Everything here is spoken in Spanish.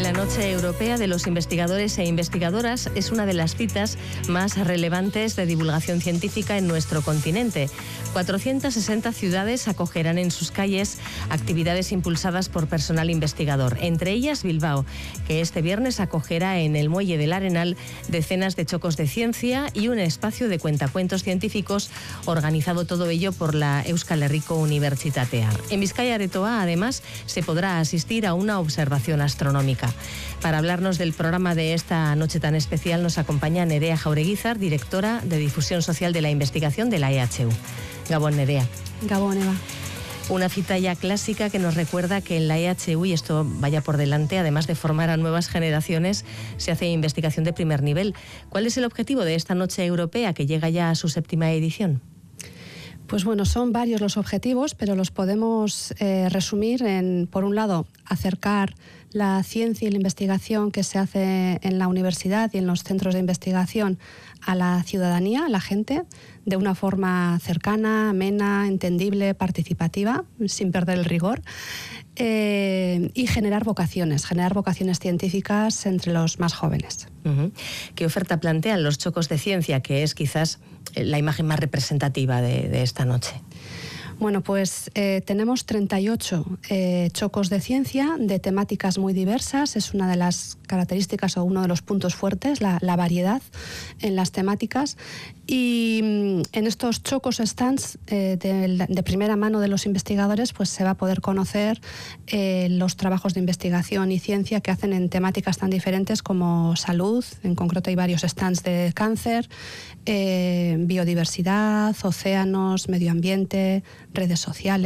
La Noche Europea de los Investigadores e Investigadoras es una de las citas más relevantes de divulgación científica en nuestro continente. 460 ciudades acogerán en sus calles actividades impulsadas por personal investigador, entre ellas Bilbao, que este viernes acogerá en el Muelle del Arenal decenas de chocos de ciencia y un espacio de cuentacuentos científicos, organizado todo ello por la Euskal Herriko Unibertsitatea. En Bizkaia Aretoa, además, se podrá asistir a una observación astronómica. Para hablarnos del programa de esta noche tan especial nos acompaña Nerea Jaureguizar, directora de Difusión Social de la Investigación de la EHU. Gabón, Nerea. Gabón, Eva. Una cita ya clásica que nos recuerda que en la EHU, y esto vaya por delante, además de formar a nuevas generaciones, se hace investigación de primer nivel. ¿Cuál es el objetivo de esta Noche Europea que llega ya a su 7ª edición? Pues bueno, son varios los objetivos, pero los podemos resumir en, por un lado, acercar la ciencia y la investigación que se hace en la universidad y en los centros de investigación a la ciudadanía, a la gente, de una forma cercana, amena, entendible, participativa, sin perder el rigor, y generar vocaciones científicas entre los más jóvenes. ¿Qué oferta plantean los chocos de ciencia, que es quizás la imagen más representativa de esta noche? Bueno, pues tenemos 38 chocos de ciencia de temáticas muy diversas. Es una de las características o uno de los puntos fuertes, la variedad en las temáticas. Y en estos chocos stands de primera mano de los investigadores, pues se va a poder conocer los trabajos de investigación y ciencia que hacen en temáticas tan diferentes como salud. En concreto hay varios stands de cáncer, biodiversidad, océanos, medio ambiente, redes sociales.